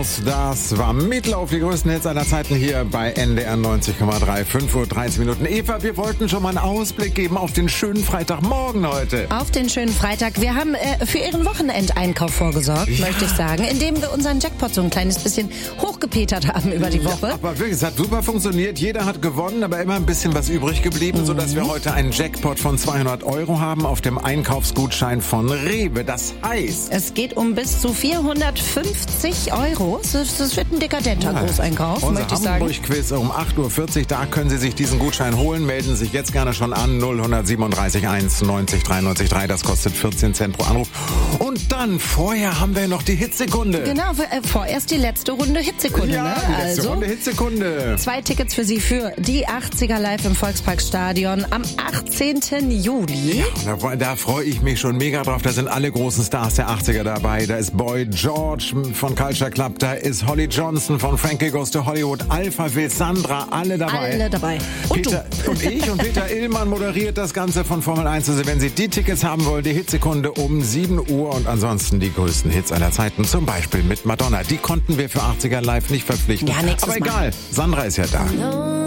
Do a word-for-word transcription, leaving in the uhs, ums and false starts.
House. Das war Meatloaf, die größten Hits aller Zeiten hier bei N D R neunzig Komma drei. fünf Uhr dreizehn Minuten. Eva, wir wollten schon mal einen Ausblick geben auf den schönen Freitagmorgen heute. Auf den schönen Freitag. Wir haben äh, für Ihren Wochenendeinkauf vorgesorgt, ja. möchte ich sagen, indem wir unseren Jackpot so ein kleines bisschen hochgepetert haben über die Woche. Ja, aber wirklich, es hat super funktioniert. Jeder hat gewonnen, aber immer ein bisschen was übrig geblieben, mhm. sodass wir heute einen Jackpot von zweihundert Euro haben auf dem Einkaufsgutschein von Rewe. Das heißt... Es geht um bis zu vierhundertfünfzig Euro. Das, das wird ein dekadenter ja. Großeinkauf, Unser möchte ich sagen. Hamburg-Quiz um acht Uhr vierzig, da können Sie sich diesen Gutschein holen. Melden Sie sich jetzt gerne schon an. null sieben drei eins neunzig dreiundneunzig drei, das kostet vierzehn Cent pro Anruf. Und dann, vorher haben wir noch die Hitsekunde. Genau, äh, vorerst die letzte Runde Hitsekunde. Ja, ne? die letzte also, Runde Hitsekunde. Zwei Tickets für Sie für die achtziger live im Volksparkstadion am achtzehnten Juli. Ja, da, da freue ich mich schon mega drauf. Da sind alle großen Stars der achtziger dabei. Da ist Boy George von Culture Club, da ist Holly Johnson von Frankie Goes to Hollywood, Alpha Will, Sandra, alle dabei. Alle dabei. Und Peter du. und ich und Peter Illmann moderiert das Ganze von Formel eins. Also wenn Sie die Tickets haben wollen, die Hitsekunde um sieben Uhr und ansonsten die größten Hits aller Zeiten, zum Beispiel mit Madonna. Die konnten wir für achtziger live nicht verpflichten. Ja, aber egal, Sandra ist ja da.